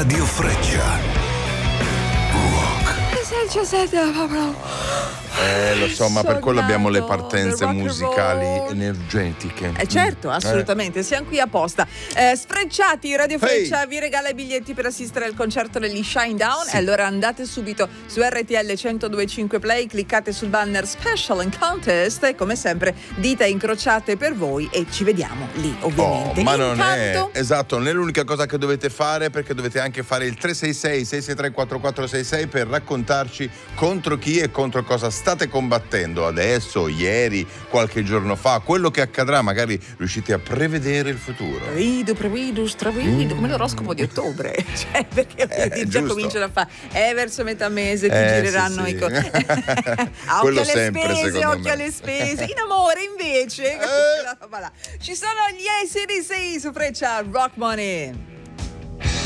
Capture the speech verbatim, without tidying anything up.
Radio Freccia. Rock. Eh, lo so, ma per quello abbiamo le Sognando partenze del rock and musicali roll. energetiche. Eh certo, assolutamente, Eh. siamo qui apposta. Eh, Sfrecciati, Radio Hey. Freccia vi regala i biglietti per assistere al concerto degli Shinedown. Sì. E allora andate subito su R T L centodue e cinque Play, cliccate sul banner Special and Contest e come sempre dita incrociate per voi e ci vediamo lì, ovviamente. Oh, ma non Intanto, è esatto, non è l'unica cosa che dovete fare, perché dovete anche fare il tre sei sei sei sei tre quattro quattro sei sei per raccontarci contro chi e contro cosa state combattendo adesso, ieri, qualche giorno fa, quello che accadrà, magari riuscite a prevedere il futuro. Prevido, prevido, stravido, come l'oroscopo di ottobre. Cioè, perché Eh, già giusto. cominciano a fare. Eh, verso metà mese ti Eh, gireranno sì, i sì. co- Ah, Quello occhio alle sempre, spese, secondo occhio me. alle spese. In amore, invece, Eh. quella roba là. Ci sono gli A C D C su Freccia, Rock Money.